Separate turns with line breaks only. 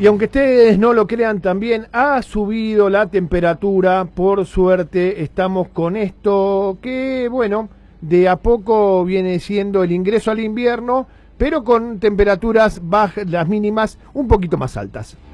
Y aunque ustedes no lo crean, también ha subido la temperatura. Por suerte estamos con esto que, bueno, de a poco viene siendo el ingreso al invierno, pero con temperaturas bajas, las mínimas un poquito más altas.